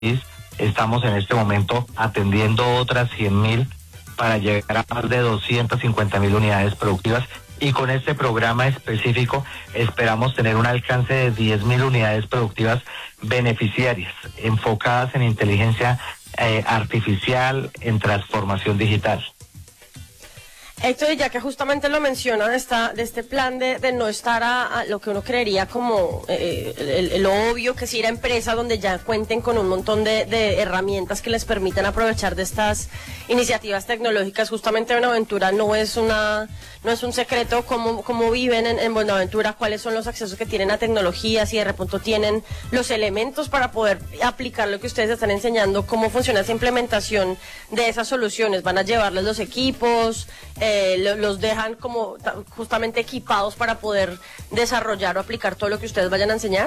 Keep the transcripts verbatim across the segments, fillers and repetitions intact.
Estamos en este momento atendiendo otras cien mil para llegar a más de doscientas cincuenta mil unidades productivas, y con este programa específico esperamos tener un alcance de diez mil unidades productivas beneficiarias, enfocadas en inteligencia eh, artificial, en transformación digital. Héctor, y ya que justamente lo menciona de, esta, de este plan de, de no estar a, a lo que uno creería como eh, el, el, lo obvio, que es ir a empresas donde ya cuenten con un montón de, de herramientas que les permitan aprovechar de estas iniciativas tecnológicas. Justamente Buenaventura no es una no es un secreto cómo, cómo viven en, en Buenaventura, cuáles son los accesos que tienen a tecnologías, y de repente tienen los elementos para poder aplicar lo que ustedes están enseñando. ¿Cómo funciona esa implementación de esas soluciones? ¿Van a llevarles los equipos? Eh, los dejan como justamente equipados para poder desarrollar o aplicar todo lo que ustedes vayan a enseñar?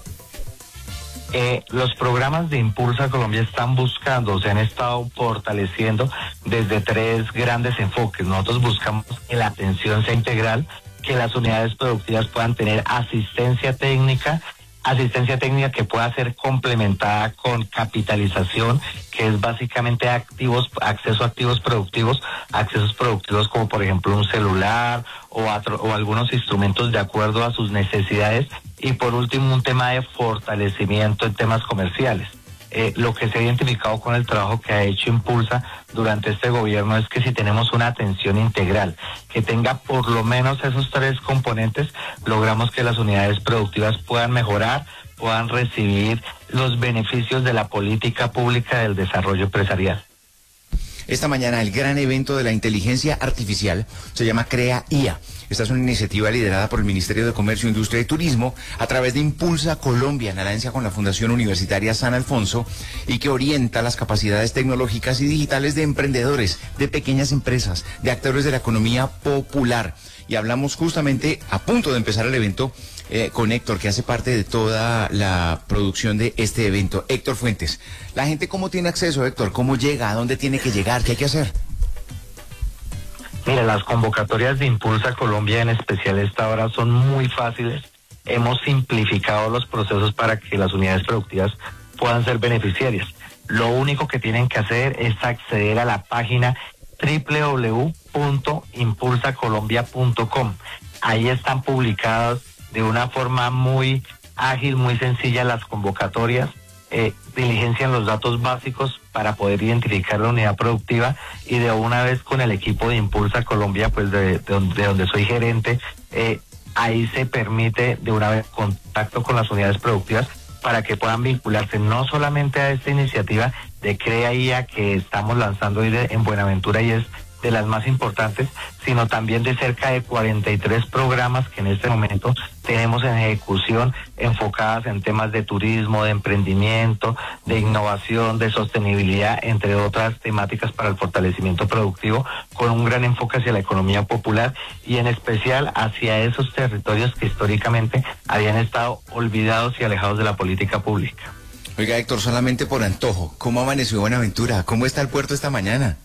Eh, los programas de Impulsa Colombia están buscando, se han estado fortaleciendo desde tres grandes enfoques. Nosotros buscamos que la atención sea integral, que las unidades productivas puedan tener asistencia técnica, asistencia técnica que pueda ser complementada con capitalización, que es básicamente activos, acceso a activos productivos, accesos productivos como por ejemplo un celular o, atro, o algunos instrumentos de acuerdo a sus necesidades, y por último un tema de fortalecimiento en temas comerciales. Eh, lo que se ha identificado con el trabajo que ha hecho Impulsa durante este gobierno es que si tenemos una atención integral que tenga por lo menos esos tres componentes, logramos que las unidades productivas puedan mejorar, puedan recibir los beneficios de la política pública del desarrollo empresarial. Esta mañana el gran evento de la inteligencia artificial se llama Crea I A. Esta es una iniciativa liderada por el Ministerio de Comercio, Industria y Turismo a través de Impulsa Colombia, en alianza con la Fundación Universitaria San Alfonso, y que orienta las capacidades tecnológicas y digitales de emprendedores, de pequeñas empresas, de actores de la economía popular. Y hablamos justamente, a punto de empezar el evento, eh, con Héctor, que hace parte de toda la producción de este evento. Héctor Fuentes, ¿la gente cómo tiene acceso, Héctor? ¿Cómo llega? ¿A dónde tiene que llegar? ¿Qué hay que hacer? Mira, las convocatorias de Impulsa Colombia, en especial esta hora, son muy fáciles. Hemos simplificado los procesos para que las unidades productivas puedan ser beneficiarias. Lo único que tienen que hacer es acceder a la página doble u doble u doble u punto impulsa colombia punto com. Ahí están publicadas de una forma muy ágil, muy sencilla las convocatorias. Eh, diligencian los datos básicos para poder identificar la unidad productiva, y de una vez con el equipo de Impulsa Colombia, pues de, de, donde, de donde soy gerente, eh, ahí se permite de una vez contacto con las unidades productivas para que puedan vincularse no solamente a esta iniciativa de Crea I A que estamos lanzando hoy de, en Buenaventura, y es de las más importantes, sino también de cerca de cuarenta y tres programas que en este momento tenemos en ejecución, enfocadas en temas de turismo, de emprendimiento, de innovación, de sostenibilidad, entre otras temáticas para el fortalecimiento productivo, con un gran enfoque hacia la economía popular y en especial hacia esos territorios que históricamente habían estado olvidados y alejados de la política pública. Oiga, Héctor, solamente por antojo, ¿cómo amaneció Buenaventura? ¿Cómo está el puerto esta mañana?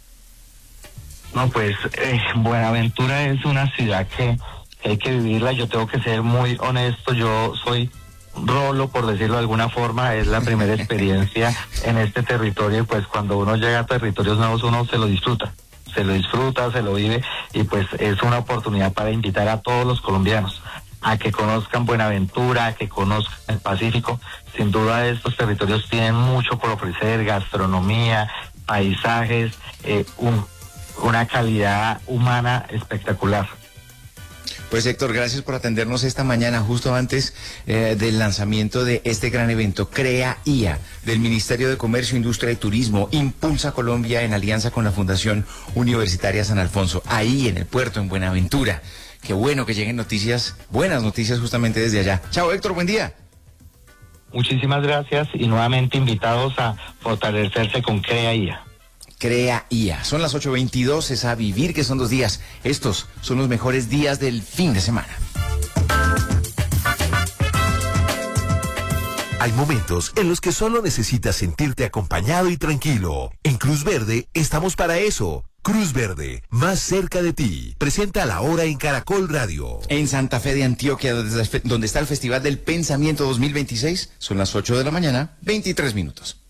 No, pues eh, Buenaventura es una ciudad que, que hay que vivirla. Yo tengo que ser muy honesto, yo soy rolo, por decirlo de alguna forma, es la primera experiencia en este territorio, y pues cuando uno llega a territorios nuevos uno se lo disfruta, se lo disfruta, se lo vive, y pues es una oportunidad para invitar a todos los colombianos a que conozcan Buenaventura, a que conozcan el Pacífico. Sin duda estos territorios tienen mucho por ofrecer: gastronomía, paisajes, eh, un una calidad humana espectacular. Pues Héctor, gracias por atendernos esta mañana, justo antes eh, del lanzamiento de este gran evento, Crea I A, del Ministerio de Comercio, Industria y Turismo, Impulsa Colombia, en alianza con la Fundación Universitaria San Alfonso, ahí en el puerto, en Buenaventura. Qué bueno que lleguen noticias, buenas noticias justamente desde allá. Chao, Héctor, buen día. Muchísimas gracias, y nuevamente invitados a fortalecerse con Crea I A. Crea I A. Son las ocho veintidós, es a vivir que son dos días. Estos son los mejores días del fin de semana. Hay momentos en los que solo necesitas sentirte acompañado y tranquilo. En Cruz Verde estamos para eso. Cruz Verde, más cerca de ti. Presenta La Hora en Caracol Radio. En Santa Fe de Antioquia, donde está el Festival del Pensamiento dos mil veintiséis, son las ocho de la mañana, veintitrés minutos.